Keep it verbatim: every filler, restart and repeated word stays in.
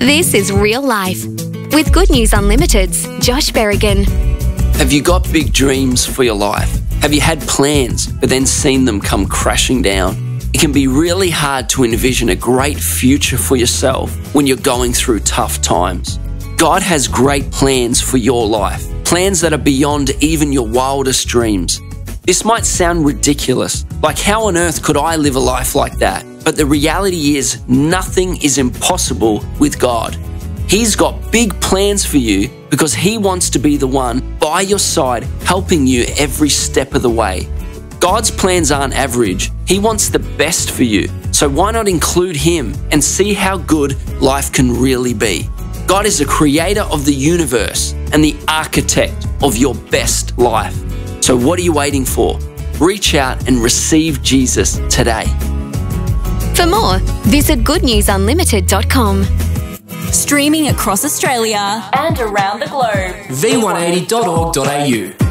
This is Real Life with Good News Unlimited's Josh Berrigan. Have you got big dreams for your life? Have you had plans but then seen them come crashing down? It can be really hard to envision a great future for yourself when you're going through tough times. God has great plans for your life, plans that are beyond even your wildest dreams. This might sound ridiculous, like how on earth could I live a life like that? But the reality is nothing is impossible with God. He's got big plans for you because He wants to be the one by your side, helping you every step of the way. God's plans aren't average. He wants the best for you. So why not include Him and see how good life can really be? God is the creator of the universe and the architect of your best life. So what are you waiting for? Reach out and receive Jesus today. For more, visit good news unlimited dot com. Streaming across Australia and around the globe. v one eighty dot org dot a u